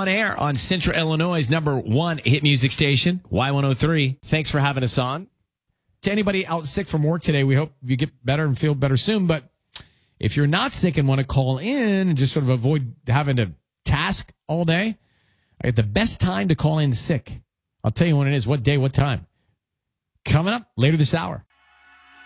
on air on Central Illinois' #1 hit music station, Y103. Thanks for having us on. To anybody out sick from work today, we hope you get better and feel better soon. But if you're not sick and want to call in and just sort of avoid having to task all day, I get the best time to call in sick. I'll tell you when it is, what day, what time. Coming up later this hour.